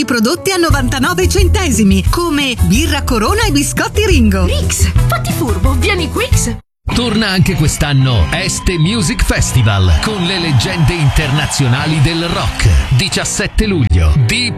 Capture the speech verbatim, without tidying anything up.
prodotti a novantanove centesimi, come birra Corona e biscotti Ringo. Rix, fatti furbo, vieni Quix. Torna anche quest'anno Este Music Festival con le leggende internazionali del rock. diciassette luglio. Deep